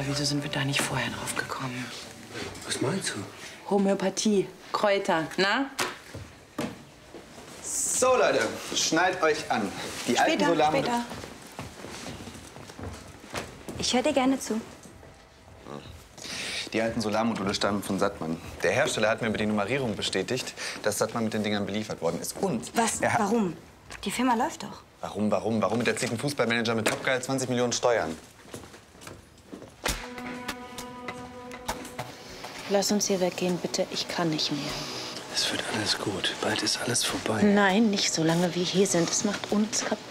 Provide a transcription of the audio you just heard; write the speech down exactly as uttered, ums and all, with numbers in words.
wieso sind wir da nicht vorher drauf gekommen? Was meinst du? Homöopathie, Kräuter, na? So, Leute, schnallt euch an. Die alten Später, Solar später. Ich höre dir gerne zu. Die alten Solarmodule stammen von Sattmann. Der Hersteller hat mir über die Nummerierung bestätigt, dass Sattmann mit den Dingern beliefert worden ist. Und Was? er hat- Warum? Die Firma läuft doch. Warum, warum, warum erzählt ein Fußballmanager mit Topgehalt zwanzig Millionen Steuern? Lass uns hier weggehen, bitte. Ich kann nicht mehr. Es wird alles gut. Bald ist alles vorbei. Nein, nicht so lange wir hier sind. Das macht uns kaputt.